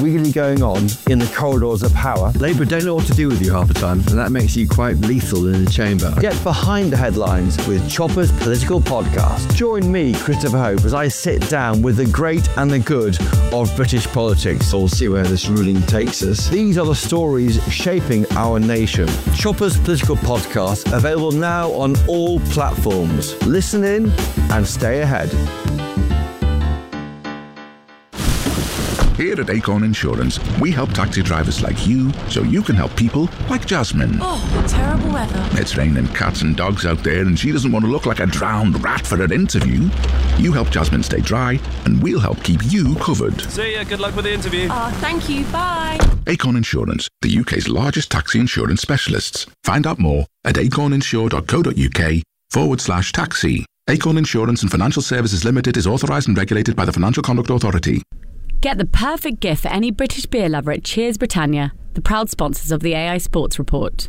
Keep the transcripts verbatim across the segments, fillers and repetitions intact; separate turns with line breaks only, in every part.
really going on in the corridors of power.
Labour don't know what to do with you half the time, and that makes you quite lethal in the chamber.
Get behind the headlines with Chopper's Political Podcast. Join me, Christopher Hope, as I sit down with the great and the good of British politics.
We'll see where this ruling takes us.
These are the stories shaping our nation. Chopper's Political Podcast, available now on all platforms. Listen in and stay ahead.
Here at Acorn Insurance, we help taxi drivers like you so you can help people like Jasmine.
Oh, terrible weather.
It's raining cats and dogs out there and she doesn't want to look like a drowned rat for her interview. You help Jasmine stay dry and we'll help keep you covered.
See ya, good luck with the interview.
Oh, thank you, bye.
Acorn Insurance, the U K's largest taxi insurance specialists. Find out more at acorninsure.co.uk forward slash taxi. Acorn Insurance and Financial Services Limited is authorised and regulated by the Financial Conduct Authority.
Get the perfect gift for any British beer lover at Cheers Britannia, the proud sponsors of the A I Sports Report.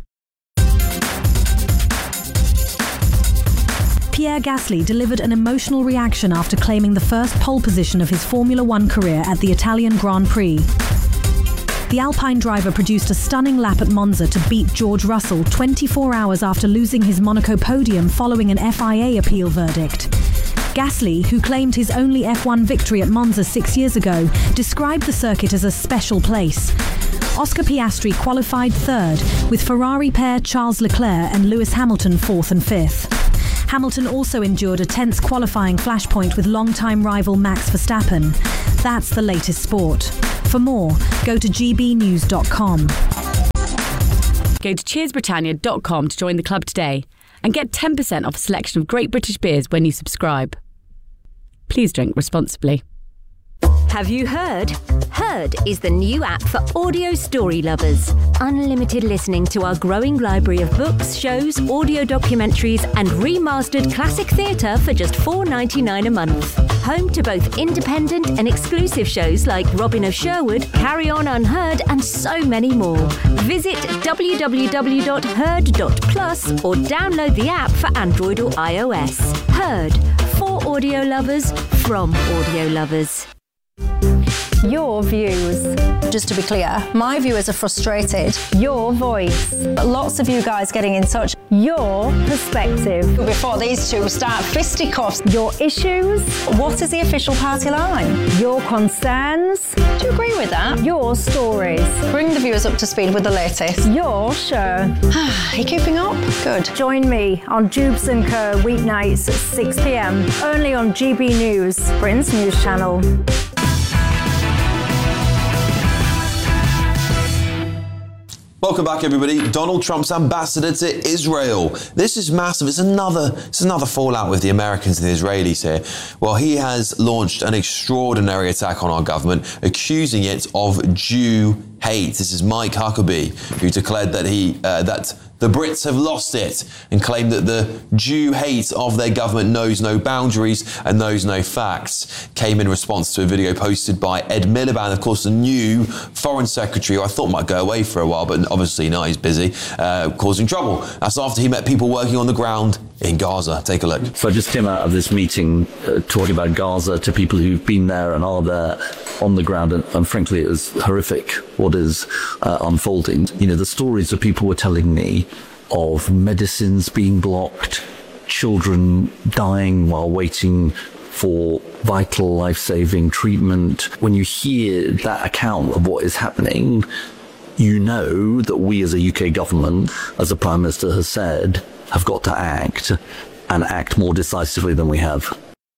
Pierre Gasly delivered an emotional reaction after claiming the first pole position of his Formula One career at the Italian Grand Prix. The Alpine driver produced a stunning lap at Monza to beat George Russell twenty-four hours after losing his Monaco podium following an F I A appeal verdict. Gasly, who claimed his only F one victory at Monza six years ago, described the circuit as a special place. Oscar Piastri qualified third, with Ferrari pair Charles Leclerc and Lewis Hamilton fourth and fifth. Hamilton also endured a tense qualifying flashpoint with longtime rival Max Verstappen. That's the latest sport. For more, go to g b news dot com.
Go to cheers britannia dot com to join the club today and get ten percent off a selection of great British beers when you subscribe. Please drink responsibly.
Have you heard? Heard is the new app for audio story lovers. Unlimited listening to our growing library of books, shows, audio documentaries and remastered classic theatre for just four dollars ninety-nine a month. Home to both independent and exclusive shows like Robin of Sherwood, Carry On Unheard and so many more. Visit w w w dot heard dot plus or download the app for Android or iOS. Heard, for audio lovers, from audio lovers.
Your views. Just to be clear, my viewers are frustrated. Your voice. Lots of you guys getting in touch. Your perspective. Before these two start fisticuffs. Your issues. What is the official party line? Your concerns. Do you agree with that? Your stories. Bring the viewers up to speed with the latest. Your show. Are you keeping up? Good. Join me on Jubes and Co. weeknights at six p m. Only on G B News, Britain's news channel.
Welcome back, everybody. Donald Trump's ambassador to Israel. This is massive. It's another, it's another fallout with the Americans and the Israelis here. Well, he has launched an extraordinary attack on our government, accusing it of Jew hate. This is Mike Huckabee, who declared that he uh, that the Brits have lost it and claimed that the Jew hate of their government knows no boundaries and knows no facts. Came in response to a video posted by Ed Miliband, of course, the new Foreign Secretary, who I thought might go away for a while, but obviously now he's busy, uh, causing trouble. That's after he met people working on the ground in Gaza. Take a look.
So I just came out of this meeting uh, talking about Gaza to people who've been there and are there on the ground, and, and frankly, it was horrific what is uh, unfolding. You know, the stories that people were telling me of medicines being blocked, children dying while waiting for vital life-saving treatment. When you hear that account of what is happening, you know that we as a U K government, as the Prime Minister has said, have got to act and act more decisively than we have.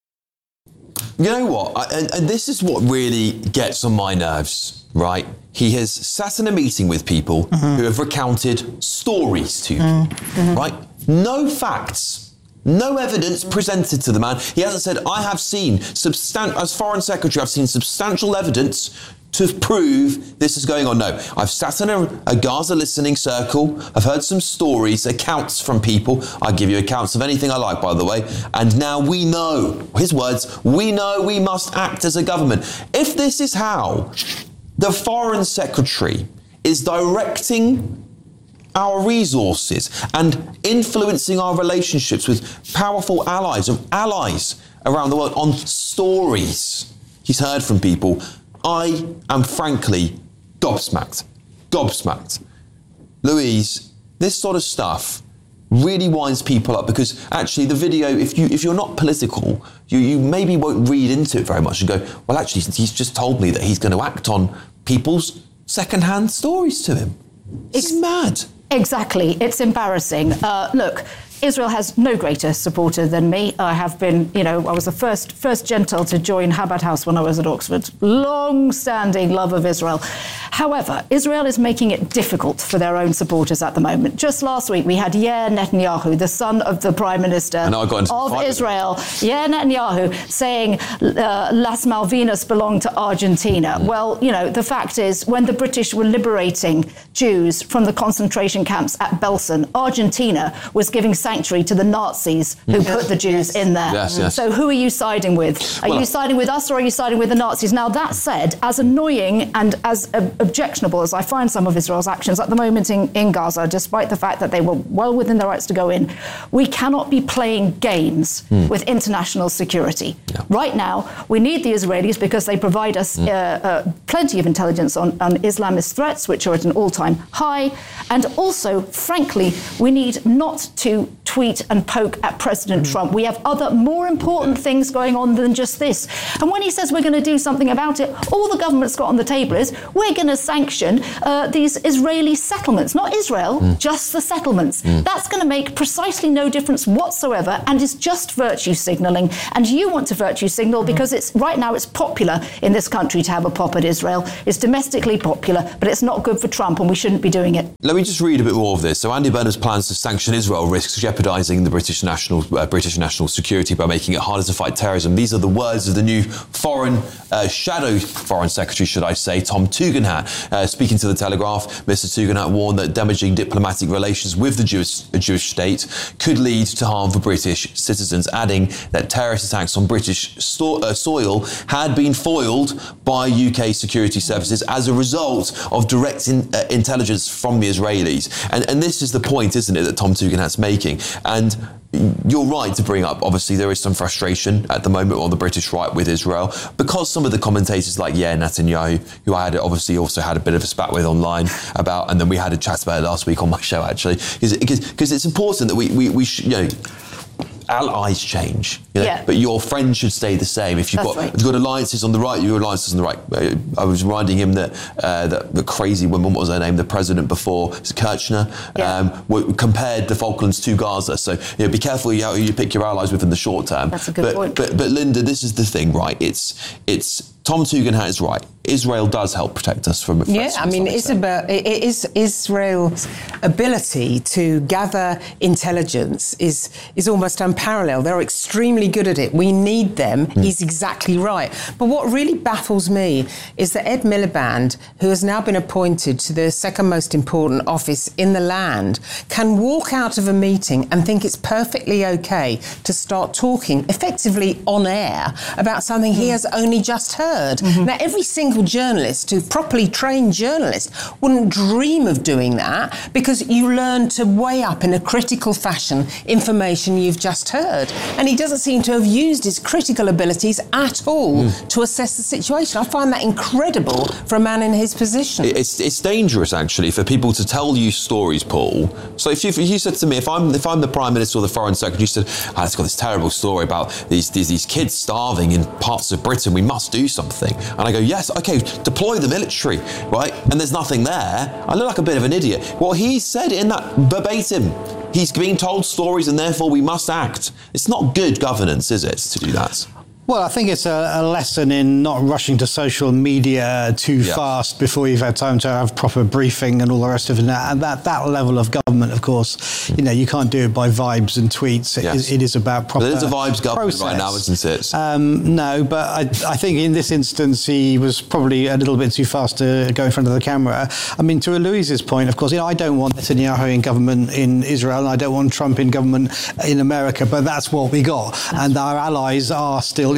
You know what? I, and, and this is what really gets on my nerves, right? He has sat in a meeting with people mm-hmm. who have recounted stories to him, mm-hmm. right? No facts, no evidence presented to the man. He hasn't said, I have seen, substan- as Foreign Secretary, I've seen substantial evidence to prove this is going on. No, I've sat in a, a Gaza listening circle. I've heard some stories, accounts from people. I give you accounts of anything I like, by the way. And now we know, his words, we know we must act as a government. If this is how the Foreign Secretary is directing our resources and influencing our relationships with powerful allies of allies around the world on stories he's heard from people, I am frankly gobsmacked. Gobsmacked. Louise, this sort of stuff really winds people up, because actually the video, if you if you're not political, you, you maybe won't read into it very much and go, well, actually, he's just told me that he's going to act on people's second-hand stories to him. It's Ex- mad.
Exactly. It's embarrassing. Uh, look, Israel has no greater supporter than me. I have been, you know, I was the first first Gentile to join Chabad House when I was at Oxford. Long-standing love of Israel. However, Israel is making it difficult for their own supporters at the moment. Just last week, we had Yair Netanyahu, the son of the Prime Minister of Israel, Yair Netanyahu, saying uh, Las Malvinas belong to Argentina. Mm. Well, you know, the fact is, when the British were liberating Jews from the concentration camps at Belsen, Argentina was giving sanctuary to the Nazis who mm. put the Jews in there.
Yes, yes.
So who are you siding with? Are well, you siding with us or are you siding with the Nazis? Now, that said, as annoying and as uh, objectionable as I find some of Israel's actions at the moment in, in Gaza, despite the fact that they were well within their rights to go in, we cannot be playing games mm. with international security. Yeah. Right now, we need the Israelis because they provide us mm. uh, uh, plenty of intelligence on, on Islamist threats, which are at an all-time high. And also, frankly, we need not to tweet and poke at President mm. Trump. We have other more important things going on than just this. And when he says we're going to do something about it, all the government's got on the table is we're going to sanction uh, these Israeli settlements, not Israel, mm. just the settlements. Mm. That's going to make precisely no difference whatsoever and is just virtue signalling. And you want to virtue signal because it's right now it's popular in this country to have a pop at Israel. It's domestically popular, but it's not good for Trump and we shouldn't be doing it.
Let me just read a bit more of this. So Andy Burnham's plans to sanction Israel risks jeopardising the British national uh, British national security by making it harder to fight terrorism. These are the words of the new foreign uh, shadow foreign secretary, should I say, Tom Tugendhat. Uh, speaking to the Telegraph, Mister Tugendhat warned that damaging diplomatic relations with the Jewish, uh, Jewish state could lead to harm for British citizens, adding that terrorist attacks on British sto- uh, soil had been foiled by U K security services as a result of direct in, uh, intelligence from the Israelis. And, and this is the point, isn't it, that Tom Tugendhat's making? And you're right to bring up, obviously, there is some frustration at the moment on the British right with Israel because some of the commentators like Yair Netanyahu, who I had obviously also had a bit of a spat with online about, and then we had a chat about it last week on my show, actually, because it's important that we, we, we sh- you know, allies change, you know,
yeah.
but your friends should stay the same. If you've
That's
got
right.
if you've got alliances on the right, your alliances on the right. I was reminding him that uh, that the crazy woman, what was her name, the president before, Kirchner,
yeah.
um, w- compared the Falklands to Gaza. So you know, be careful how you pick your allies with in the short term.
That's a good
but,
point.
But, but Linda, this is the thing, right? It's it's Tom Tugendhat is right. Israel does help protect us from.
Yeah, I mean, it's about it is Israel's ability to gather intelligence is is almost unparalleled. They're extremely good at it. We need them. Mm. He's exactly right. But what really baffles me is that Ed Miliband, who has now been appointed to the second most important office in the land, can walk out of a meeting and think it's perfectly okay to start talking effectively on air about something mm. he has only just heard. Mm-hmm. Now, every single journalist, who properly trained journalist, wouldn't dream of doing that because you learn to weigh up in a critical fashion information you've just heard. And he doesn't seem to have used his critical abilities at all mm. to assess the situation. I find that incredible for a man in his position.
It's it's dangerous, actually, for people to tell you stories, Paul. So if you, if you said to me, if I'm if I'm the Prime Minister or the Foreign Secretary, you said, oh, it's got this terrible story about these, these, these kids starving in parts of Britain, we must do something. And I go, yes, okay, deploy the military, right? And there's nothing there. I look like a bit of an idiot. Well, he said in that verbatim, he's being told stories and therefore we must act. It's not good governance, is it, to do that?
Well, I think it's a, a lesson in not rushing to social media too yeah. fast before you've had time to have proper briefing and all the rest of it. And that, that level of government, of course, you know, you can't do it by vibes and tweets. It, yes. it is about proper process.
There's a vibes government right now, isn't it?
Um, no, but I, I think in this instance, he was probably a little bit too fast to go in front of the camera. I mean, to Louise's point, of course, you know, I don't want Netanyahu in government in Israel, and I don't want Trump in government in America, but that's what we got. That's and our allies are still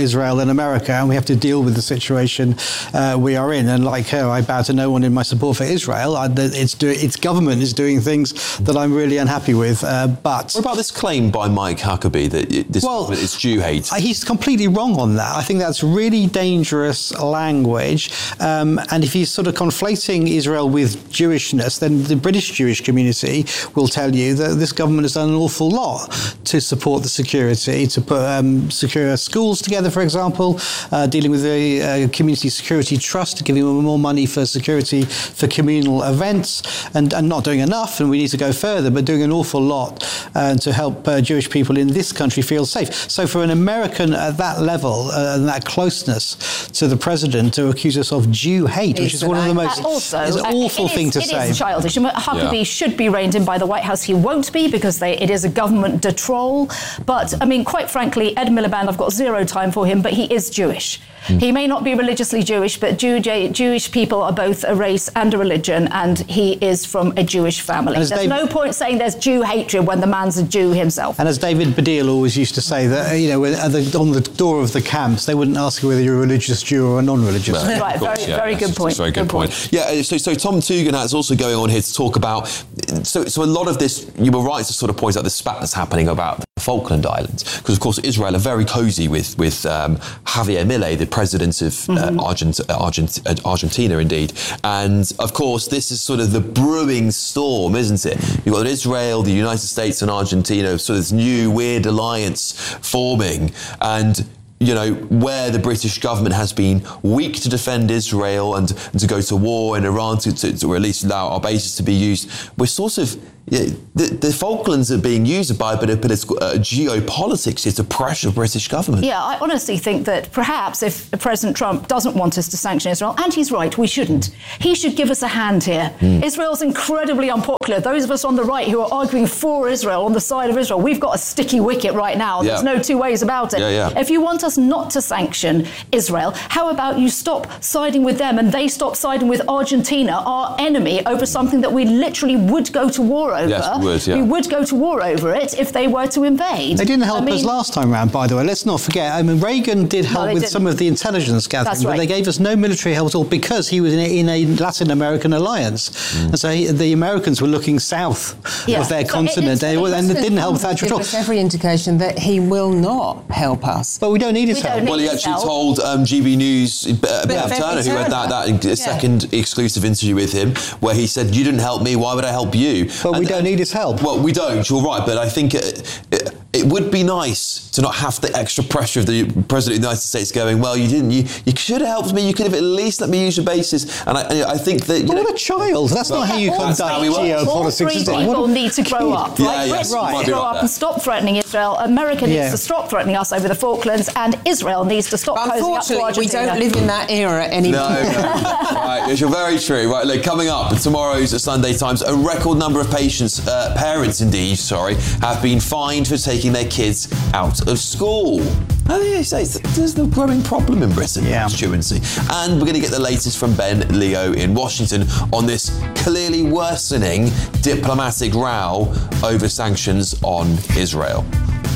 Israel than America, and we have to deal with the situation uh, we are in. And like her, I bow to no one in my support for Israel. I, its, do, its government is doing things that I'm really unhappy with. Uh, but
what about this claim by Mike Huckabee that it, this
well,
it's Jew hate?
He's completely wrong on that. I think that's really dangerous language. Um, and if he's sort of conflating Israel with Jewishness, then the British Jewish community will tell you that this government has done an awful lot to support the security, to put um, secure schools together, for example, uh, dealing with the uh, Community Security Trust, giving them more money for security for communal events, and, and not doing enough, and we need to go further, but doing an awful lot uh, to help uh, Jewish people in this country feel safe. So for an American at that level uh, and that closeness to the president to accuse us of Jew hate, which is one of the most
also,
is an awful
uh,
thing
is,
to
it
say.
It is childish. Huckabee
Yeah.
should be reined in by the White House. He won't be because they, it is a government de trop. But, I mean, quite frankly, Ed Miliband, I've got zero time for him, but he is Jewish. Mm. He may not be religiously Jewish, but Jew, Jewish people are both a race and a religion, and he is from a Jewish family. There's Dave, no point saying there's Jew hatred when the man's a Jew himself.
And as David Baddiel always used to say, that you know, at the, on the door of the camps, they wouldn't ask you whether you're a religious Jew or a non-religious.
Right, right
course,
very,
yeah,
very
yes,
good point.
Very good, good point. point. Yeah, so so Tom Tugendhat's also going on here to talk about. So so a lot of this, you were right to sort of point out the spat that's happening about the Falkland Islands, because of course Israel are very cosy with with um, Javier Milei, the president of mm-hmm. uh, Argent, Argent, uh, Argentina, indeed. And of course, this is sort of the brewing storm, isn't it? You've got Israel, the United States, and Argentina, sort of this new weird alliance forming, and you know, where the British government has been weak to defend Israel and, and to go to war in Iran, to, to, to, or at least allow our bases to be used, we're sort of, yeah, the, the Falklands are being used by a bit of political uh, geopolitics here to pressure the British government.
Yeah, I honestly think that perhaps if President Trump doesn't want us to sanction Israel, and he's right, we shouldn't, he should give us a hand here. Mm. Israel's incredibly unpopular. Those of us on the right who are arguing for Israel, on the side of Israel, we've got a sticky wicket right now.
Yeah.
There's no two ways about it.
Yeah, yeah.
If you want us not to sanction Israel, how about you stop siding with them and they stop siding with Argentina, our enemy, over something that we literally would go to war over?
Yes, we would, yeah.
We would go to war over it if they were to invade.
They didn't help
I mean,
us last time round, by the way. Let's not forget. I mean, Reagan did help
no,
with
didn't.
some of the intelligence gathering,
That's
but
right.
they gave us no military help at all because he was in a, in a Latin American alliance. Mm. And so he, the Americans were looking south
yeah.
of their
so
continent,
it,
they, and it didn't help Thatcher at all.
There's every indication that he will not help us.
But we don't need his
We
help.
don't
Well, he actually told um, G B News, uh, Bev Turner, who had that, that
yeah.
second exclusive interview with him, where he said, "You didn't help me, why would I help you?"
But
and,
we don't
and,
need his help.
Well, we don't, you're right, but I think it, it, it would be nice to not have the extra pressure of the President of the United States going, well, you didn't, you, you should have helped me, you could have at least let me use your bases. And I, I think that... You
but
know,
what a child, that's
well,
not how you conduct geopolitics.
All three
is it?
people need to grow up,
Yeah,
right?
yes,
Britain
you might
needs
be
to grow
right
up
there.
and stop threatening Israel. America needs
Yeah.
to stop threatening us over the Falklands, and Israel needs to stop posing up to
Unfortunately, we
Argentina.
don't live in that era anymore.
No, no. Right, yes, you're very true. Right, look, coming up in tomorrow's Sunday Times, a record number of patients, uh, parents indeed, sorry, have been fined for taking their kids out of school. Oh, yeah, so there's the growing problem in Britain,
yeah.
truancy. And we're going to get the latest from Ben Leo in Washington on this clearly worsening diplomatic row over sanctions on Israel.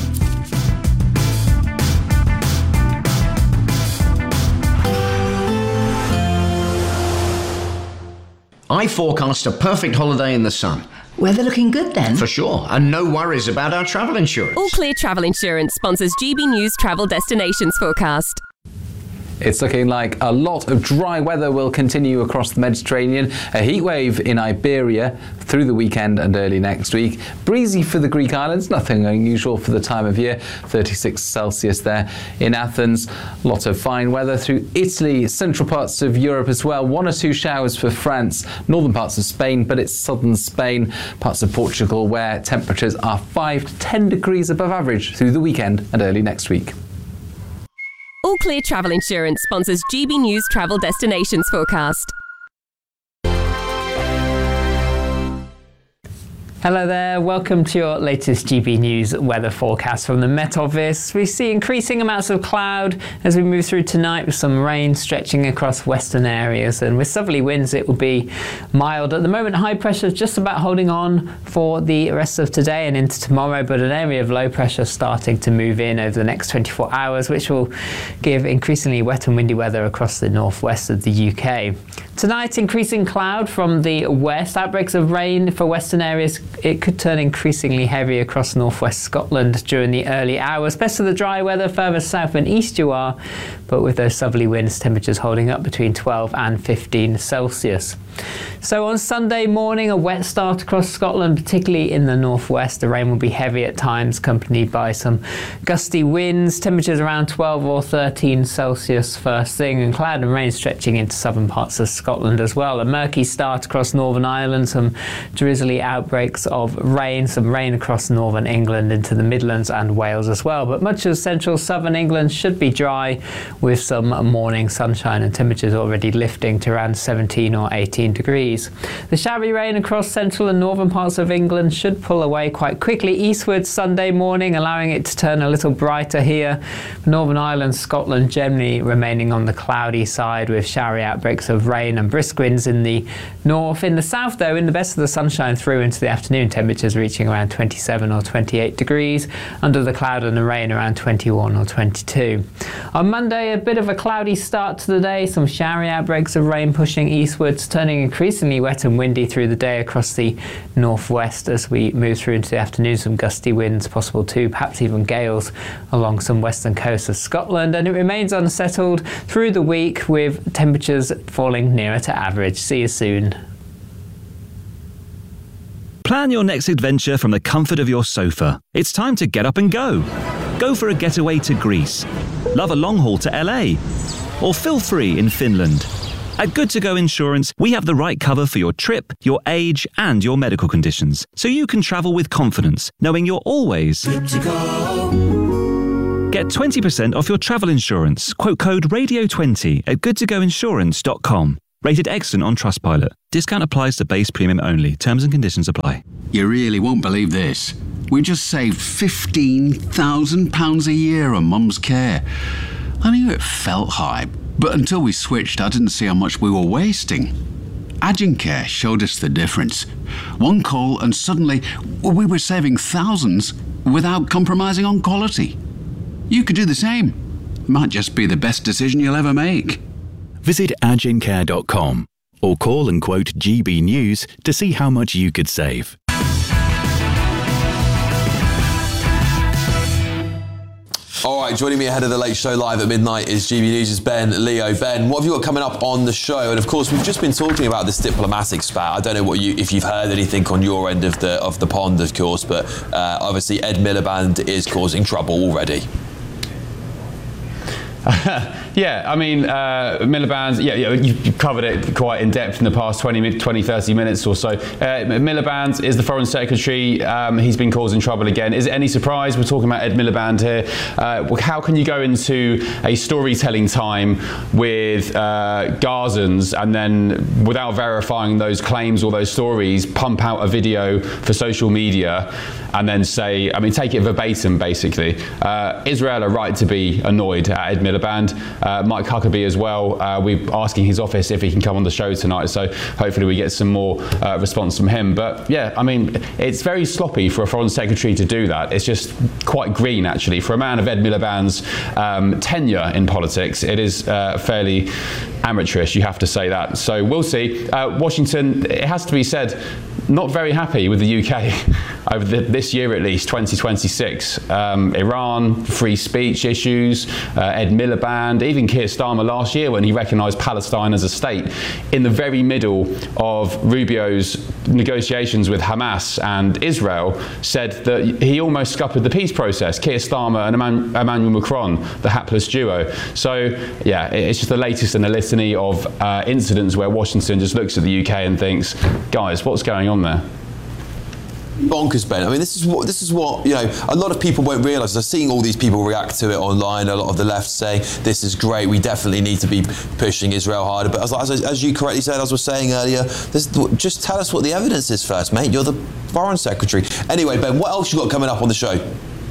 I forecast a perfect holiday in the sun.
Weather looking good then?
For sure, and no worries about our travel insurance.
All Clear Travel Insurance sponsors G B News Travel Destinations Forecast.
It's looking like a lot of dry weather will continue across the Mediterranean. A heat wave in Iberia through the weekend and early next week. Breezy for the Greek islands, nothing unusual for the time of year. thirty-six Celsius there in Athens. A lot of fine weather through Italy, central parts of Europe as well. One or two showers for France, northern parts of Spain, but it's southern Spain, parts of Portugal where temperatures are five to ten degrees above average through the weekend and early next week.
All Clear Travel Insurance sponsors G B News Travel Destinations Forecast.
Hello there, welcome to your latest G B News weather forecast from the Met Office. We see increasing amounts of cloud as we move through tonight with some rain stretching across western areas, and with southerly winds it will be mild. At the moment high pressure is just about holding on for the rest of today and into tomorrow, but an area of low pressure starting to move in over the next twenty-four hours, which will give increasingly wet and windy weather across the northwest of the U K. Tonight, increasing cloud from the west, outbreaks of rain for western areas. It could turn increasingly heavy across northwest Scotland during the early hours. Best of the dry weather further south and east you are, but with those southerly winds, temperatures holding up between twelve and fifteen Celsius. So on Sunday morning, a wet start across Scotland, particularly in the northwest. The rain will be heavy at times, accompanied by some gusty winds. Temperatures around twelve or thirteen Celsius first thing, and cloud and rain stretching into southern parts of Scotland as well. A murky start across Northern Ireland, some drizzly outbreaks of rain, some rain across northern England into the Midlands and Wales as well. But much of central southern England should be dry with some morning sunshine, and temperatures already lifting to around seventeen or eighteen degrees. The showery rain across central and northern parts of England should pull away quite quickly eastwards Sunday morning, allowing it to turn a little brighter here. Northern Ireland, Scotland generally remaining on the cloudy side with showery outbreaks of rain and brisk winds in the north. In the south though, in the best of the sunshine through into the afternoon, temperatures reaching around twenty-seven or twenty-eight degrees. Under the cloud and the rain around twenty-one or twenty-two. On Monday, a bit of a cloudy start to the day, some showery outbreaks of rain pushing eastwards, turning increasingly wet and windy through the day across the northwest as we move through into the afternoon. Some gusty winds possible too, perhaps even gales along some western coast of Scotland, and it remains unsettled through the week with temperatures falling nearer to average. See you soon.
Plan your next adventure from the comfort of your sofa. It's time to get up and go. Go for a getaway to Greece. Love a long haul to L A. Or feel free in Finland. At Good To Go Insurance, we have the right cover for your trip, your age, and your medical conditions, so you can travel with confidence, knowing you're always good to go. Get twenty percent off your travel insurance. Quote code radio twenty at good to go insurance dot com. Rated excellent on Trustpilot. Discount applies to base premium only. Terms and conditions apply.
You really won't believe this. We just saved fifteen thousand pounds a year on Mum's care. I knew it felt high, but until we switched, I didn't see how much we were wasting. Agincare showed us the difference. One call and suddenly we were saving thousands without compromising on quality. You could do the same. Might just be the best decision you'll ever make.
Visit agincare dot com or call and quote G B News to see how much you could save.
All right, joining me ahead of the Late Show live at midnight is G B News' Ben Leo. Ben, what have you got coming up on the show? And of course, we've just been talking about this diplomatic spat. I don't know what you, if you've heard anything on your end of the of the pond, of course, but uh, obviously Ed Miliband is causing trouble already.
Yeah, I mean, uh, Miliband, yeah, yeah, you've covered it quite in depth in the past twenty, twenty thirty minutes or so. Uh, Miliband is the Foreign Secretary. Um, he's been causing trouble again. Is it any surprise we're talking about Ed Miliband here? Uh, how can you go into a storytelling time with uh, Gazans and then, without verifying those claims or those stories, pump out a video for social media and then say, I mean, take it verbatim, basically. Uh, Israel are right to be annoyed at Ed Miliband. Uh, Mike Huckabee as well. Uh, we're asking his office if he can come on the show tonight, so hopefully we get some more uh, response from him. But yeah, I mean, it's very sloppy for a foreign secretary to do that. It's just quite green, actually. For a man of Ed Miliband's um, tenure in politics, it is uh, fairly amateurish, you have to say that. So we'll see. Uh, Washington, it has to be said, not very happy with the U K over the, this year at least, twenty twenty-six. Um, Iran, free speech issues, uh, Ed Miliband, even Keir Starmer last year when he recognised Palestine as a state, in the very middle of Rubio's negotiations with Hamas and Israel, said that he almost scuppered the peace process, Keir Starmer and Emmanuel Macron, the hapless duo. So yeah, it's just the latest in a litany of uh, incidents where Washington just looks at the U K and thinks, guys, what's going on there?
bonkers, Ben. I mean, this is what this is what you know. A lot of people won't realise. I'm seeing all these people react to it online. A lot of the left saying this is great. We definitely need to be pushing Israel harder. But as, as, as you correctly said, as I was saying earlier, this, just tell us what the evidence is first, mate. You're the Foreign Secretary. Anyway, Ben, what else you got coming up on the show?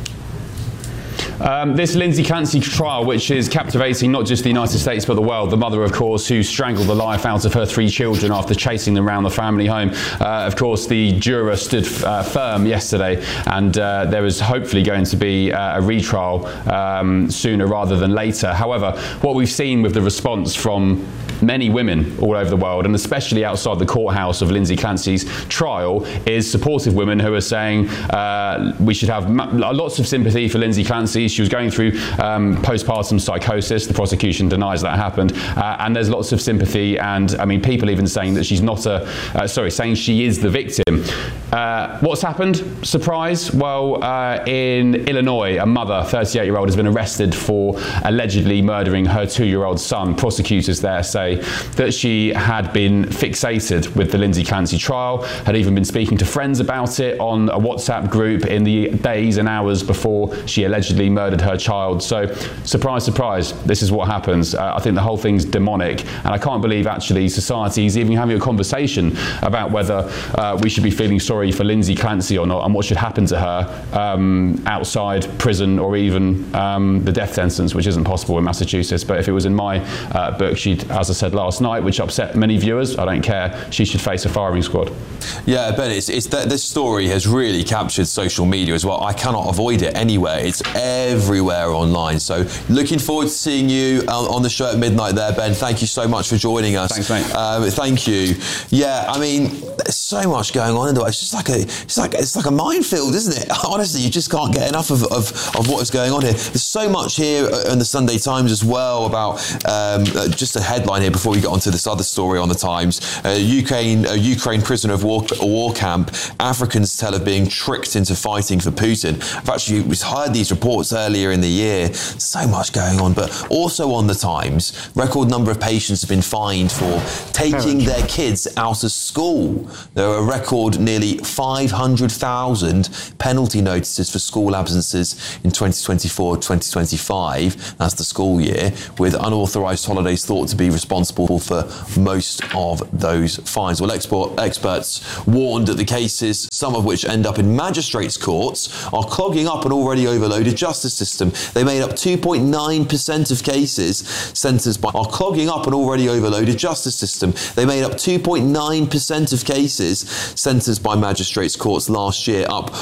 Um, this Lindsay Clancy trial, which is captivating not just the United States but the world. The mother, of course, who strangled the life out of her three children after chasing them around the family home. Uh, of course, the juror stood uh, firm yesterday, and uh, there is hopefully going to be uh, a retrial um, sooner rather than later. However, what we've seen with the response from many women all over the world, and especially outside the courthouse of Lindsay Clancy's trial, is supportive women who are saying uh, we should have lots of sympathy for Lindsay Clancy. She was going through um, postpartum psychosis. The prosecution denies that happened, uh, and there's lots of sympathy. And I mean, people even saying that she's not a uh, sorry, saying she is the victim. Uh, what's happened? Surprise! Well, uh, in Illinois, a mother, thirty-eight-year-old, has been arrested for allegedly murdering her two-year-old son. Prosecutors there say that she had been fixated with the Lindsay Clancy trial, had even been speaking to friends about it on a WhatsApp group in the days and hours before she allegedly murdered her child. So, surprise, surprise, this is what happens. Uh, I think the whole thing's demonic, and I can't believe actually society is even having a conversation about whether uh, we should be feeling sorry for Lindsay Clancy or not, and what should happen to her um, outside prison, or even um, the death sentence, which isn't possible in Massachusetts. But if it was in my uh, book, she'd, as I said last night, which upset many viewers, I don't care, she should face a firing squad.
Yeah, Ben, it's, it's that this story has really captured social media as well. I cannot avoid it anywhere. It's everywhere online. So looking forward to seeing you on, on the show at midnight there, Ben. Thank you so much for joining us.
Thanks, mate.
Um, thank you. Yeah, I mean, there's so much going on in the way. It's just like a, it's like, it's like a minefield, isn't it? Honestly, you just can't get enough of, of, of what is going on here. There's so much here in the Sunday Times as well about um, just a headline here before we get onto this other story on the Times. Uh, Ukraine, a Ukraine prisoner of war, a war camp, Africans tell of being tricked into fighting for Putin. I've actually heard these reports earlier in the year. So much going on, but also on the Times, record number of patients have been fined for taking their kids out of school. There are a record nearly five hundred thousand penalty notices for school absences in twenty twenty-four twenty twenty-five. That's the school year, with unauthorised holidays thought to be responsible for most of those fines. Well, export, experts warned that the cases, some of which end up in magistrates' courts, are clogging up an already overloaded justice system. They made up two point nine percent of cases sentenced by are clogging up an already overloaded justice system. They made up two point nine percent of cases sentenced by magistrates' courts last year, up